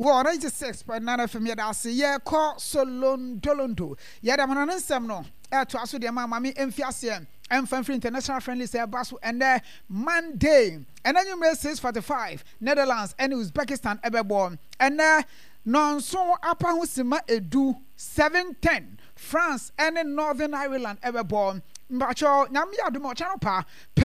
Well, 96.9 FM yɛdase yɛkɔ Solondolondo yɛdamana ne nsɛm no ɛto aso deɛ mami emfiaseɛ ɛmfa international friendly sɛ ɛba so ɛnɛ Monday ɛnɛ nwummerɛ 6:45 Netherlands ɛne Uzbekistan ɛbɛbɔ ɛnɛ nonso apa ho sima edu 7:10 France ɛne Northern Ireland ɛbɛbɔ mbacho nyame adom ɔkyɛ no pa.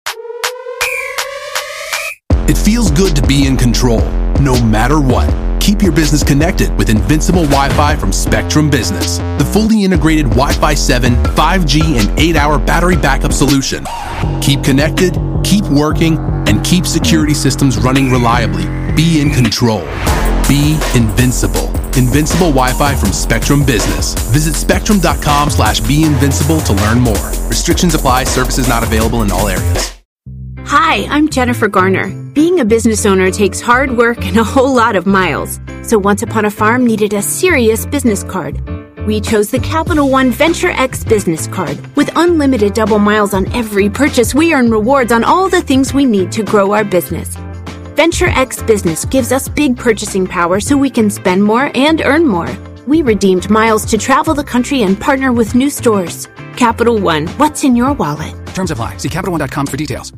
It feels good to be in control, no matter what. Keep your business connected with Invincible Wi-Fi from Spectrum Business, the fully integrated Wi-Fi 7, 5G, and 8-hour battery backup solution. Keep connected, keep working, and keep security systems running reliably. Be in control. Be invincible. Invincible Wi-Fi from Spectrum Business. Visit spectrum.com/beinvincible to learn more. Restrictions apply. Services not available in all areas. Hi, I'm Jennifer Garner. Being a business owner takes hard work and a whole lot of miles. So Once Upon a Farm needed a serious business card. We chose the Capital One Venture X business card. With unlimited double miles on every purchase, we earn rewards on all the things we need to grow our business. Venture X Business gives us big purchasing power so we can spend more and earn more. We redeemed miles to travel the country and partner with new stores. Capital One, what's in your wallet? Terms apply. See CapitalOne.com for details.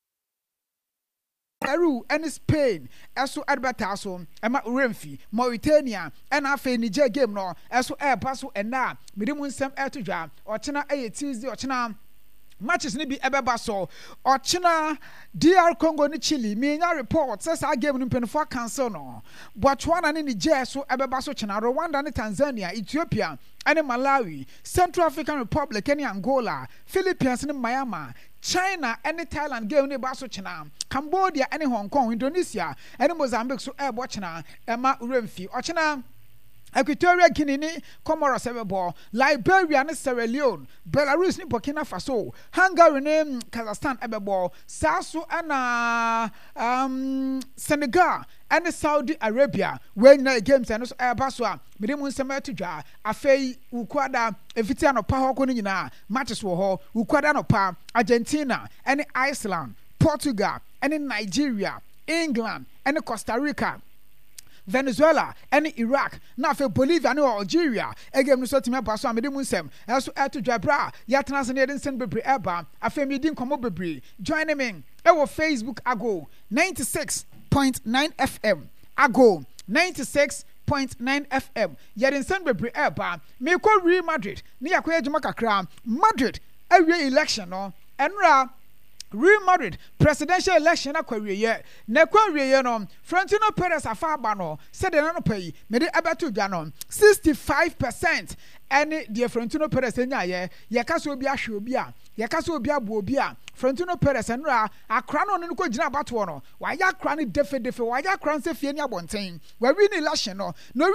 Peru and Spain eso advertaso ema Renfi Mauritania and afa Niger game no eso paso ena medimu nsem etodwa ochena Tuesday ochena matches ni bi ebeba so ochena DR Congo ni Chile menya report says our game ni penfo cancel no Botswana ni Niger so ebeba so chena Rwanda ni Tanzania Ethiopia and Malawi Central African Republic and Angola Philippines ni Myanmar China and Thailand game ni baso china Cambodia and Hong Kong Indonesia and Mozambique so air china Emma Renfi ochina Equatorial Guinea ni Comoros ebebo Liberia ni Sierra Leone Belarus ni Burkina Faso Hungary ni Kazakhstan ebebo Sasu and Senegal and Saudi Arabia when the games and baswa medimu nsema tudwa afei ukwada efitia no pa hoko ni nyina matches wo ho ukwada no pa Argentina and Iceland Portugal and Nigeria England and Costa Rica Venezuela and Iraq na fe Bolivia and Algeria egem no so timi abaso amedimu nsem eso etudwa bra ya tenase ne den sen bebre eba afei mi din komo bebre join me e wo Facebook ago 96.9 FM ago 96.9 FM yɛde nsɛm bebre ɛba mekɔ Real Madrid ne yakɔ adwuma kakra Madrid awie election no ɛnra Real Madrid presidential election akwawie na kwawie no Florentino Perez afaba no said na no pay me de abeto dwa no 65% ɛne de Florentino Perez enyaye yɛka so obi ahwe obi a yɛka so obi abo obi a Florentino Perez enra akra no no ko gina abato no waya akra no defe waya akra nse fie ni abonten wa wi ni election no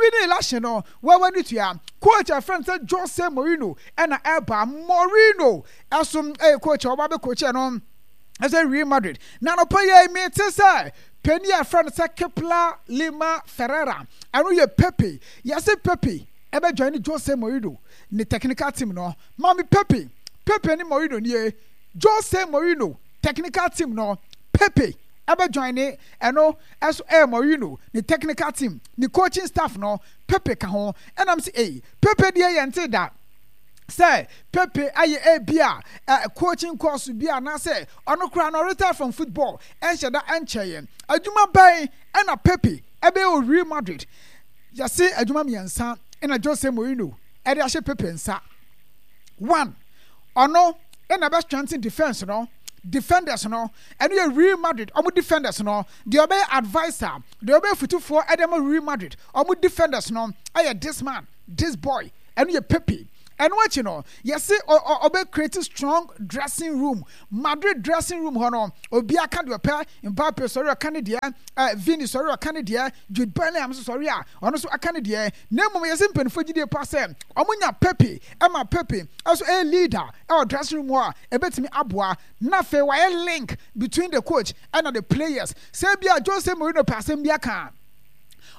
wa wani tua coach a friend say Jose Mourinho ɛna Eba Mourinho ɛsom coach oba be coach no as a Real Madrid na no pay me say penny a friend say Kepler Lima Ferreira anu ye Pepe yase Pepe ebe join Jose Mourinho ni technical team no mami Pepe ni Mourinho ni Jose Mourinho technical team no Pepe ebe join eno as Mourinho ni technical team ni coaching staff no Pepe ka ho enam say Pepe dey yente that say Pepe aye bia coaching course bia na say ono kra no retire from football enhyeda encheye adwuma ban na Pepe ebe o Real Madrid ya say adwuma miensa na Jose Mourinho e dey ahye Pepe nsa one ono na best strength defense no defenders no and you Real Madrid omo defenders no the obey advisor the obey futufo edema Real Madrid omo defenders no aye this man this boy and you Pepe. And what you know, yes, obe create a strong dressing room. Madrid dressing room, hono. Obi a can do a pair. Mbappe sorry a Canadian. Vini sorry a Canadian. Jude Bellingham sorry a. Also a Canadian. Nemo me yasim pen fuji de passe. Omunya Pepe. Emma Pepe. Also a leader. Our dressing room wa. Ebet me abwa. Nafe wa a link between the coach and the players. Sebia Jose Mourinho passe mbia kan.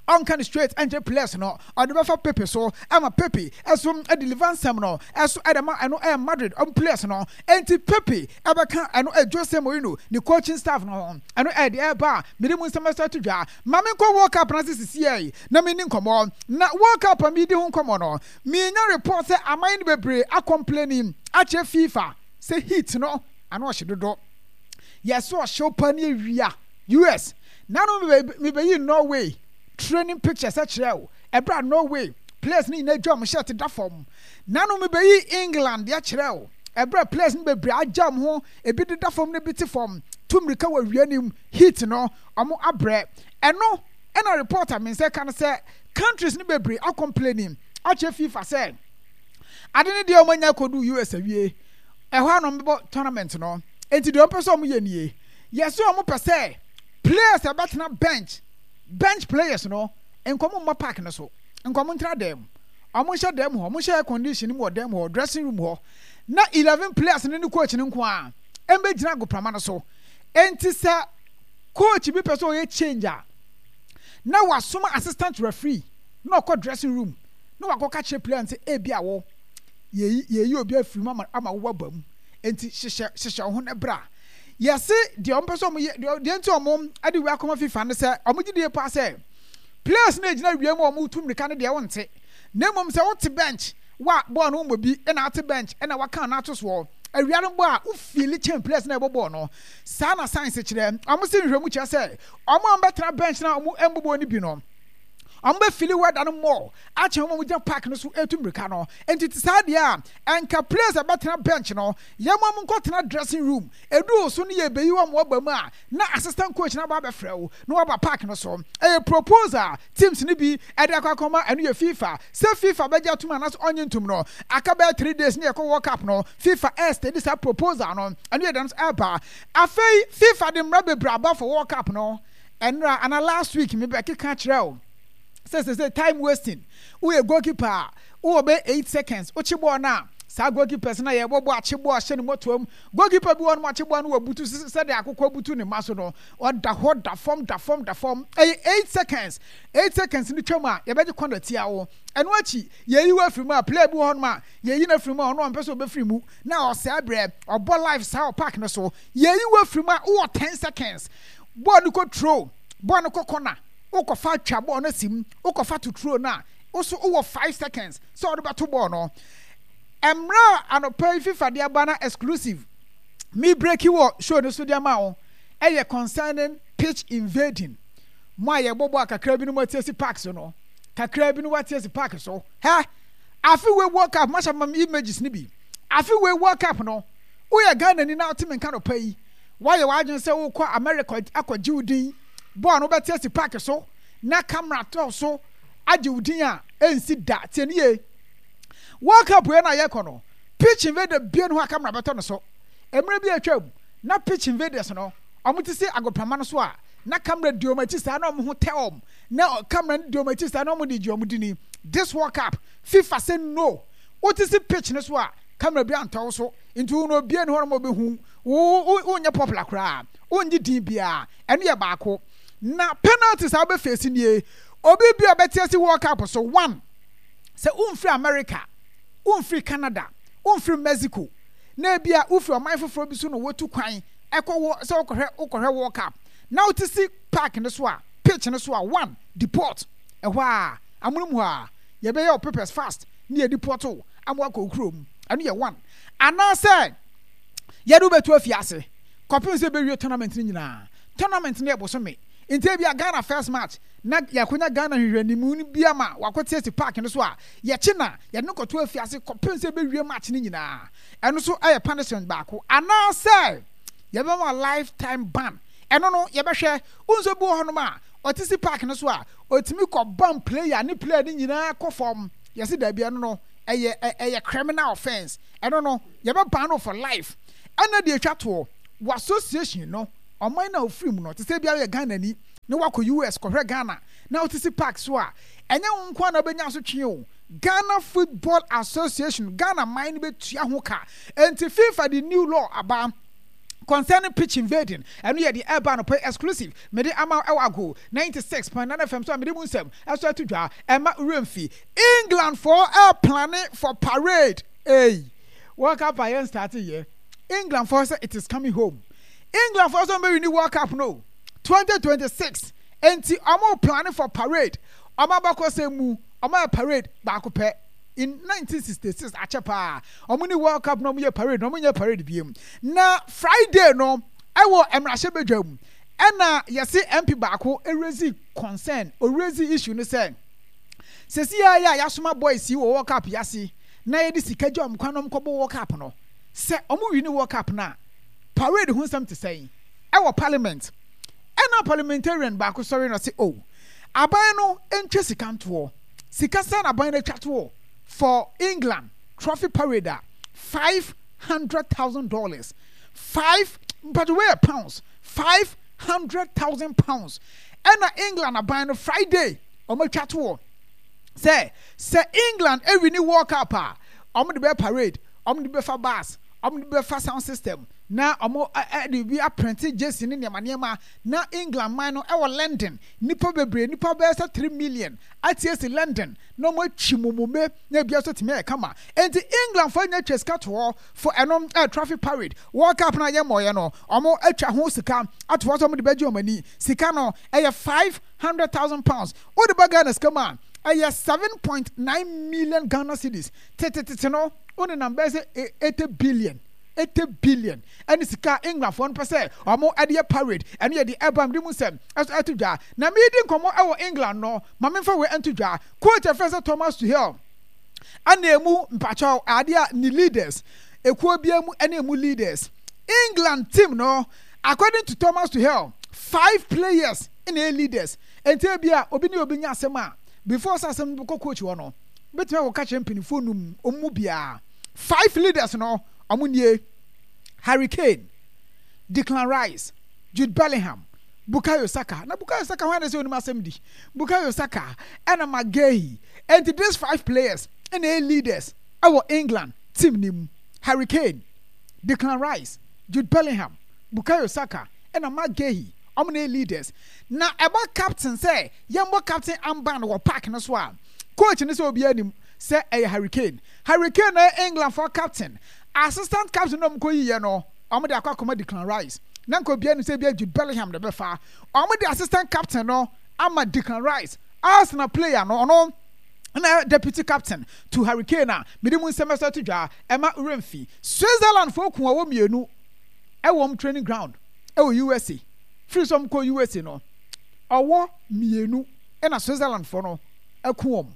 on can straight enter players no or the for Pepe so I'm a Pepe as from a deliver some no as Adama I know Madrid on players no anti Pepe Abaka I know Jose Mourinho the coaching staff no I know the air bar minimum semester to ja Mame ko walk up na CCA na me nin komo na walk up and me di ho komo no me nya report say amine bebre a complaining ache FIFA say hit no I know she do yes so show pani wia US now me be Norway training pictures at real ebra Norway players ni na drum shirt da form now me be England ya real ebra players ni be bra jam ho e bi da form ne biti form tumrika wa wianim hit no omo abre eno a reporter me say kan say countries ni be bre are complaining ache FIFA say adene de omanya kodu US awie ehwa no tournament no enti de person omo ye nie yes omo pese players abatna bench players no enkomo ma park no so enkomo ntra dem omo hye dem ho omo hye condition mo dem ho dressing room ho na 11 players ne coach ne nko a embe gina go prama no so enti sa coach bi person ye changer na wasoma assistant referee na ko dressing room na wakoka che player nti e bia wo ye obi afiri ama wo bam enti hye ho na bra yes the person the enti omom ade wi akoma FIFA ne say omugide pa say players na gina wiam omu tumrika ne de wonte na mom say wote bench wa ball no mo bi na ate bench na waka na ato so awiare bo a ufili chen players na ebobo no sa na science kire omo se nhwemu kire say omo ambetra bench na omo embobo ni bi no amba fili word and more ache mo muja park no so etumrika no enti tisade a enka players abatena bench no yemo mo nkotena dressing room edu so ne ye beyi wo mo ba mu a na assistant coach na ba be frew no ba park no so e proposal teams ni bi e de akoma anu ye FIFA se FIFA beja tuma na so onye ntum no akaba 3 days ne ye ko world cup no FIFA est this proposal no anu ye dance aba afei FIFA de mra braba for world cup no enra ana last week me be kika kire say time wasting we a goalkeeper who obey 8 seconds ochibo na sa goalkeepers na ye bobo achibo ahye ne motom goalkeeper bi won mo achibo na wabutu se de akokọ butu ne maso no oda ho da form 8 seconds ni twama ye beje corner tia wo eno achi ye yi wa free ma play bi won ma ye yi na free ma ono ampeso be free mu na o se abre obo live sa park no so ye yi wa free ma wo 10 seconds ball no control ball no corner ukofa twa ball na sim ukofa to throw na also over 5 seconds so the battle ball no emra anopai FIFA dia bana exclusive me break you show no so dia ma o e concerning pitch invading mo ye bobo akakra bi no matiasi park so no kakra bi no matiasi park so ha afi we world cup match am images ni bi afi we world cup no wo ye Ghana ni na team kan opai why you agent say wo kwa America akwaji udin ball no betiasi park so na camera to so aje udin a ensi da tienie world cup we na ye kono pitch invader bien ho camera beto no so emre bi atwam na pitch invaders no omuti se agopama no so a na camera diomati sa na omo ho teom na camera diomati sa na omo di diomudini this world cup FIFA say no oti se pitch no so a camera bi antaw so into no bien ho mo be hu wo nya popular kra onyi din bia eno ye baako na penalties a be face nie obi bi obetiasi world cup so one say free America free Canada free Mexico na bia free omanfoforo bi so no wotu kwan ekwo say okohwe world cup now to see park no so a pitch no so a one deport ehwa amunum ha ye be your papers fast na deport o amwa ko krom anu ye one ana say ye do betu afiase kopin say be wie tournament ni nyina tournament na ebo so me inte bia Ghana first match na yakonya Ghana hwehwanimu ni bia ma wakotiasi park no so a ye china ye no koto afiase kopin say be wie match ni nyina eno so aye punishment baako ana say ye be ma lifetime ban eno no ye be hwe unso bu ho no ma otisi park no so a otimi ko ban player ni player ni nyina ko form ye se da bia no eye criminal offense eno no ye be ban no for life ana de atwa to association no oman na ofrim no te se bia ye Ghana ni ne wako US ko hwe Ghana na otisi park so a enye nkwa na benya so twe o Ghana Football Association Ghana mine be tua ho ka enti FIFA the new law aba concerning pitch invading and we are the urban pay exclusive mede ama ewago 96.9 FM so mede munsem eso to dwa ema remfi England for a planning for parade World Cup I started here England for it is coming home England for some maybe World Cup no 2026 enti omo planning for parade omo bako say mu omo parade bako pe in 1966 achepa omuni World Cup no mo parade no mo nya parade biem na Friday no ewo emrahye bedwam ena yesi MP bako erezi concern orezi issue no say sesi ya yasoma boys yi World Cup yasi na yedi sikadwam kwanom kobo World Cup no se omo wini World Cup na parade hu sam to say ewo parliament ena parliamentarian bako sorry no say oh aban no entwe sikanto sikasa na aban na twato for England trophy parade $500,000 pounds £500,000 and England are buying a Friday on my chat war say England every new World Cup on the bear parade on the bear bass on the bear sound system now we are printed just in Yamaniama now England mine our London nipa bebre nipa besa 3 million at yes in London no more chimumume na biaso time kama and England for nature scatter for a traffic parade World Cup na yemo ye no omo atwa ho sika at what omo de beji omani sika no £500,000 o de baga na skama 7.9 million Ghana cedis no on number say 80 billion and it's car England for 1% or more at the parade and yet the album dimusem as atuja na me din komo our England no mame fa we antuja quote Professor Thomas Tuchel anemu mpacho adia ni leaders ekuo biamu anemu leaders England team no according to Thomas Tuchel 5 players in a leaders ente bia obi ni obi nya asema before sasem ko coach wono betima wo ka champion phone omu bia 5 leaders no Amunye, Harry Kane, Declan Rice, Jude Bellingham, Bukayo Saka. Na Bukayo Saka when they say Masemdi. Bukayo Saka, Anna McGahey, and these 5 players and the leaders. Our England team name Harry Kane, Declan Rice, Jude Bellingham, Bukayo Saka, Anna McGahey. Amune leaders. Na about captain say, yambo captain Amban or pack no swam. Coach in this will be any say a Harry Kane. Harry Kane England for captain. Assistant captain no mko yi no omo de akwa koma Declan Rice na nko bia no say bia Jude Bellingham de befa omo de assistant captain no ama Declan Rice Arsenal player no na deputy captain to Harry Kane na medium semester to dwa ema remfi Switzerland for ku wo mienu e wo training ground e wo USA free some ko USA no owo mienu e na Switzerland for no akuom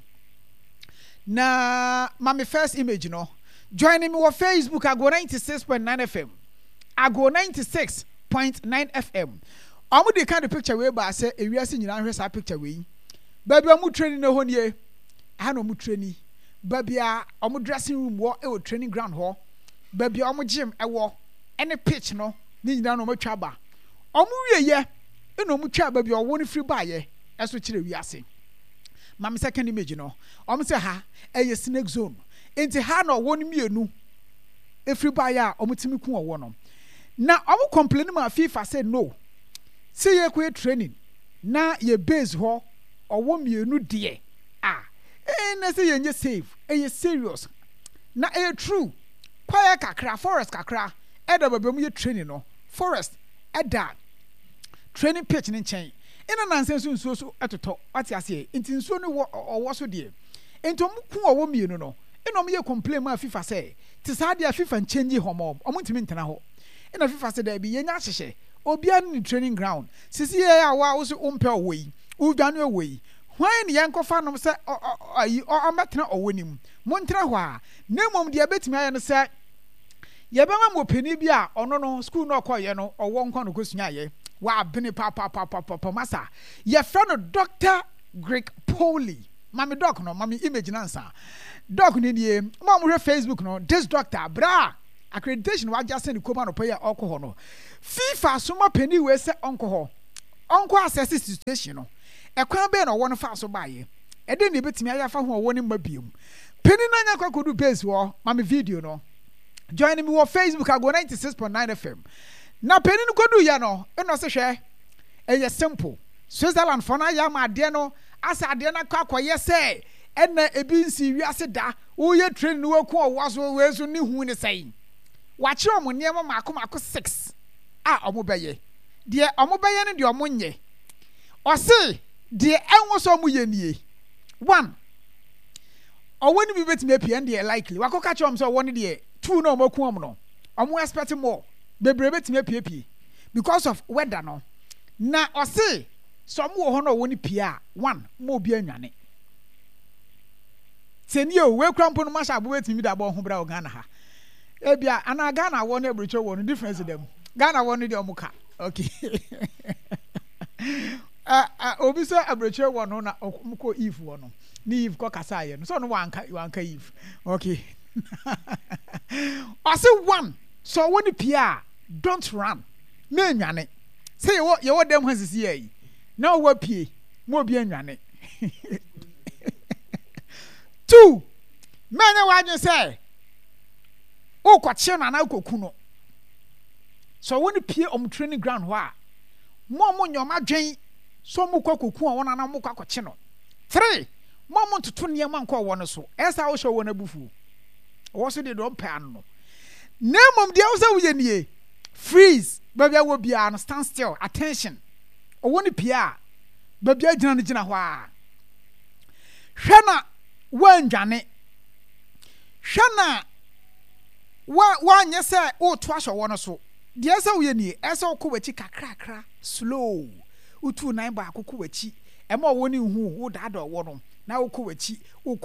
na my first image no joining me on Facebook, I go 96.9 FM. I go 96.9 FM. I'm the kind of picture where I say, if you are seeing your picture, baby, I'm training no one year. I know I'm training. Baby, I'm dressing room, walk, a training ground hall. Baby, I'm a gym, I walk, any pitch, no, need down on my chaba. I'm yeah, you know, mucha, baby, or one free buy, that's what we are saying. My second image, you know, I'm say, ha, a snake zone. Enti ha no woni mienu every buyer omutimi ku owo no na omo complain ma FIFA say no say ye ku training na ye base ho owo mienu de na say ye nye save ye serious na true kwaya kakra forest kakra eda babem ye training no forest eda training pitch ni chen ina nansensu nsuo so etoto ati ase enti nsuo no owo so de enti omo ku owo mienu no eno me complain ma FIFA say ti sa dia FIFA change homo omuntimi ntena ho ena FIFA say da bi yenya hyehye obia ni training ground sisi ya wa wo so umpe owi udwane owi hwan ne yankofa nom say ayi o metena owonim montena ho a nemom dia betimi aye no say yebema mo pani bi a ono no school no koye no owo nko no kosua ye wa bene papa masa ye friend Dr. Greg Poli mami doc no mami image nansa doc ni nie mo mo Facebook no this doctor bra accreditation wa just send koma no pay alcohol no FIFA so ma pani we se onko assess situation no ekwan be no won fa so baaye e de ne betimi aya fa ho won ma biom pani na nya kwakodu base wo mami video no join me on Facebook I go 96.9 FM na panin no kodu ya no eno se hwe eye simple Switzerland for na ya ma ade no asa ade na kwakoye se ena ebi nsi wiase da wo ye train no waku owaso weso ni hu ni sei wa kire omo niam mako 6 omo beye de omo beye ne de omo nye o se de enwo so omo ye nie 1 owoni bi betime apie de likely wakoka kire omo so woni de 2 no omo ku omo no omo expect more bebre betime apie because of weather no na o se some wo ho no woni pia 1 mo bi anwane senio we krampo no masha abo betimi da bo ho bra o Ghana ha ebia ana Ghana wo no ebrecho wo no difference dem Ghana wo no de omuka okay obi so ebrecho wo no na omuko if wo no ni if ko kasa ye no so no wanka if okay I say 1 so woni pia don't run na anwane say ye wo dem hansisi yi na wo pie mo bi anwane 2 mene wanye say o kwache na koku no so woni pie training ground ho a mo nyoma dwen so mo koku o wona na mo kwache no 3 mo ntoto niam anko wo no so esa wo hwe wo na bufu wo so de don pa no na mom de wo say wo ye nie freeze babia wo bia no stand still attention o woni pie a babia gina ho a hwe na wanjane hwana wa nye se o to ahwe wo no so de ese wo ye ni ese wo ko wachi kakrakra slow utu nan ba akoko wachi e ma wo ni hu wo dada wo no na wo ko wachi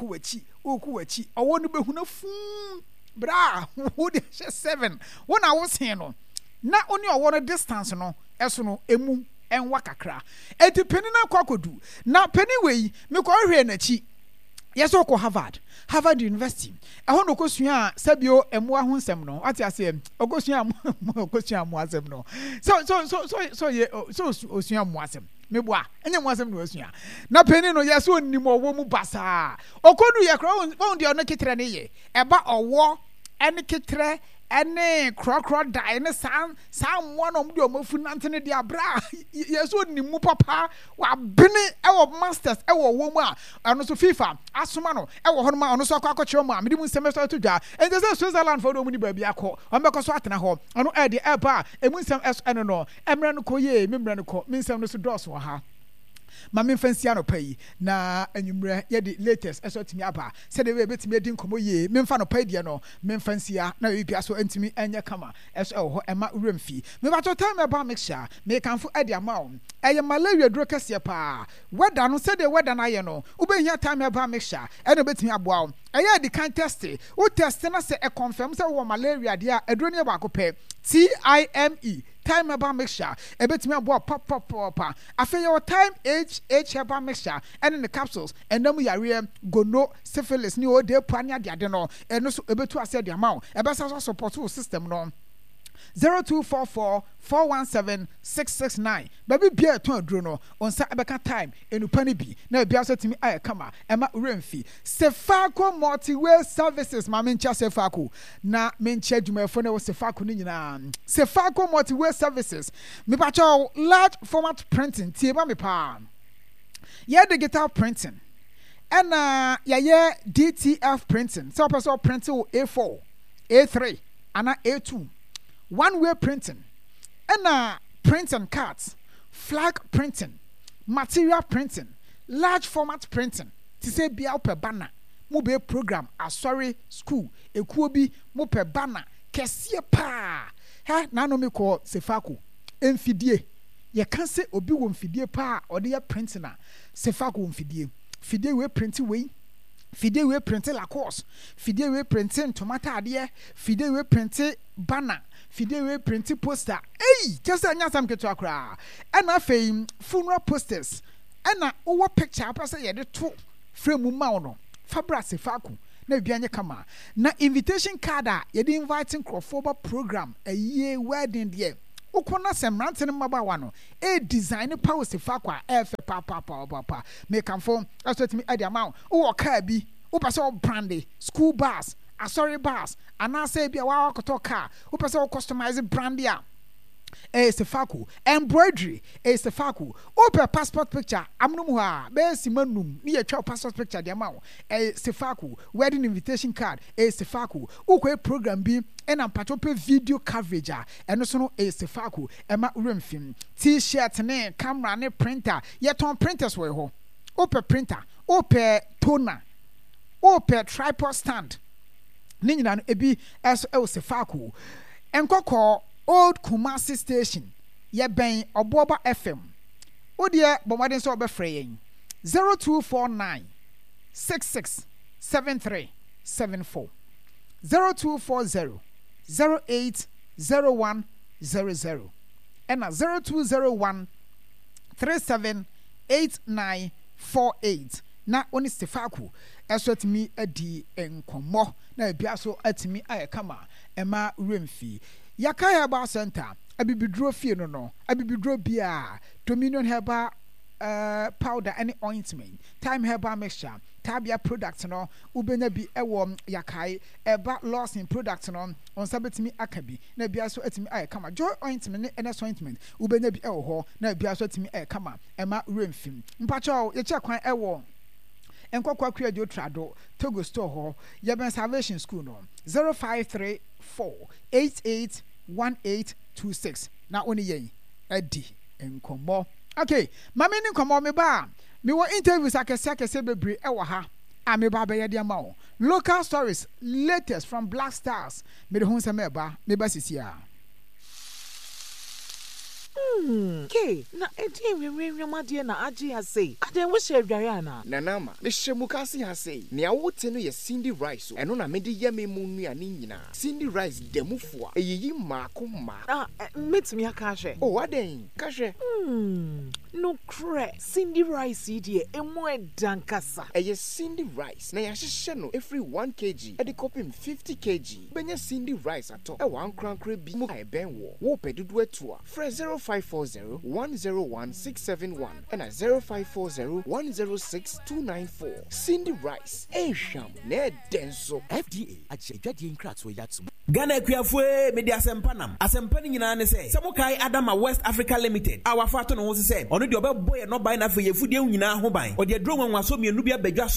owo no behu na fu bra wo de 7 wo na wo sen no na oni owo no distance no eso no emu enwa kakra enti peni na kwakodu na peni wei me ko hwe na chi yeso ko Harvard University eho no kosua sabio emu ahonsem no ati ase okosua mu asem no so ye so osua mu asem meboa enye mu asem no osua na peni no yeso onnim owo mu basa okodu ye kro won de ono kitre ne ye eba owo ene kitre ene krokro dai ne sam mo no mde omafu nante ne dia bra yeso onnim papa wa bene ewo masters ewo wo mu a ano so FIFA asoma no ewo ho no ma ono so akwakoche mu a mede mu semester to dwa ente se Switzerland for do mu ni ba bia ko on be ko so atena ho ono e de eba emu nsem eno no emre no ko ye memre no ko mensem no so dos wo ha ma memfansia no pai na anwumre ye de latest eso timi aba se de we betimi edi nkomo ye memfa no pai de no memfansia na we bia so antimi anya kama eso ho ema uremfi me ba to time aba mixture me kanfo edi ama eye malaria duro kase pa weda no se de weda na ye no ubehia time aba mixture e no betimi aboa eye di kan test o test na se e confirm se wo malaria de a eduro ne ba ko pe time herbal mixture ebetimi abo pop afa your time H herbal mixture and in the capsules and namu yare gono syphilis ni o de pania de ade no eno so ebetu ase de amount ebesa so support system no 0244417669 baby bia to aduro no onsa ebeka time enupa ne bi na bia so timi aye kama ema uremfi Sefako multi-way services ma mencha Sefako na mencha adwumafo na wo Sefako ni nyina Sefako multi-way services me pa cho large format printing tie ba me pa ye digital printing and ye DTF printing so person print A4 A3 and A2 one-way printing, and print and cards, flag printing, material printing, large format printing. To say be out per banner, mobile program, school, ekuobi, mo per banner, kesie pa. Ha, nano me call Sefako. Enfidie. Ye can't say obi won fidie pa or they are printing na. Sefako won fidie. Fidie we printing way. Fidie we printing la course. Fidie we printing tomato adie. Fidie we printing banner. Fidie we printing poster. Hey, just anya sam keto akra. Ana fame funeral posters. Ana owo picture apasa ye de to frame ma no. Fabra Sefako na bianye kama. Na invitation card a ye de inviting crossover program a year wedding there. Ukona semrante ne mabawa no e design power Sefako a efe pa make am form asoti me ade amount wo car bi wo pese wo brand school bus bus ana say bia wa koto car wo pese wo customize brand ya Sefaku. Embroidery Sefaku. Open passport picture amnum ha be simanum ni a passport picture the amount Sefaku. Wedding invitation card Sefaku. Ukwe program bi ena mpachope video coverage and also no Sefaku ema uremfim t-shirt ne camera ne printer yeton printers we ho open printer open toner open tripod stand ni nyina no ebi eso Sefaku enkoko Old Kumasi Station ye ben Oboba FM Odie bomade so obefre yen 0249 667374 0240 080100 and 0201 378948 na oni Sefaku eswetimi adi enkomo na bia so atimi ayekama ema remfi Yakaya Herbal Center, Abibidro Fie no, Abibidro Bia, Dominion Herbal powder and ointment, Time Herbal mixture, Tabia products no, Ubena bi ewom Yakai, Eba loss in products no, on Sabetimi Akabi, Nebia so etimi ay kama, joy ointment and ointment, Ubena bi ewo, Nebia so etimi ay kama, Emma Remfim. Mpacho, yecha kwan ewo. Enkwa create trado Togo store ho Yeben Salvation School no 0534881826 na oni yen edi enkomo okay mama ni nkomo me ba me wo interviews akese bebre e wo ha a me ba be ye de ma wo local stories latest from Black Stars me de hunsa me ba sisia Okay, na edi nwemade na agi ha sei. Aden wo hye adware ana. Nanama, me hyemukase ha sei. Ne awote no ye Cindy Rice o. Eno na me de ye me mu nua ne nyina. Cindy Rice demufo a eyiyi maako ma. Metumi aka hwe. Oh, aden, ka hwe. No cre. Cindy Rice die emu edankasa. Eye Cindy Rice na ya hyehye no every 1 kg. E de kopim 50 kg. Benya Cindy Rice ato. E wan krankra bi mu ka ben wo. Wo pedudu atua. Fre 0540-101-671 and at 0540-106-294. Cindy Rice, Sham, Ned Denso. FDA, Adjadi in Kratz, way that's Ghana Kuafue, Media Sempanam, Asempani in an say, Samukai Adama West Africa Limited. Our Faton was said, on your boy, not buying for your food, you know, or the drone was so me, Nubia Bejas.